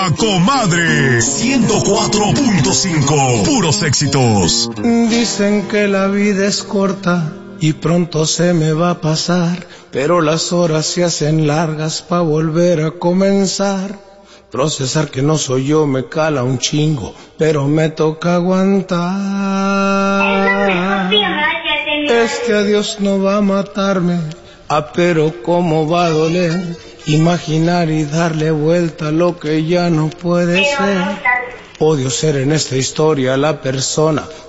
Comadre 104.5, puros éxitos. Dicen que la vida es corta y pronto se me va a pasar, pero las horas se hacen largas pa' volver a comenzar. Procesar que no soy yo me cala un chingo, pero me toca aguantar. Este adiós no va a matarme, pero cómo va a doler. Imaginar y darle vuelta a lo que ya no puede ser. Odio ser en esta historia la persona